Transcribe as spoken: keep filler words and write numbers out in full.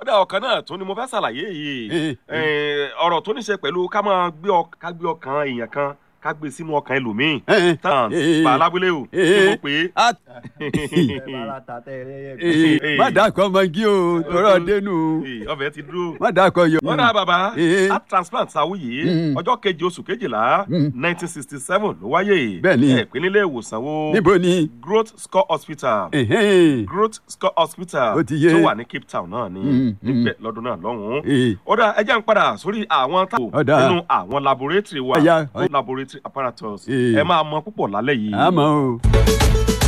ọ̀dà ọ̀kan náà tó ni mo fẹ́ ṣàlàyé yìí ọ̀rọ̀ tó ní ṣe pẹ̀lú ká máa gbé ọkàn èèyàn kan ká gbé sínú ọkàn ẹlòmíì tán pa alábúlé o kí mo pè é. má dàkọ mọ́gí o tọrọ dénú. ọbẹ̀ ti dúró. má dàkọ yọ. wọ́n dà bàbá heart transplant Ṣàwùyí ọjọ́ keje oṣù kejìlá nineteen sixty seven ló wáyé. bẹ́ẹ̀ni ìpínlẹ̀ ìwòsàn wo. níbo ni. Growth Score Hospital. Growth Score Hospital tó wà ní Cape Town náà ní níbẹ̀ lọ́dún náà lọ́hùn-ún. ó dà ẹ jẹ́ n padà sórí àwọn táwọn nínú àwọn laboratory wa laboratory apparatus ẹ máa mọ púpọ̀ lálẹ́ yìí. àmọ́ o.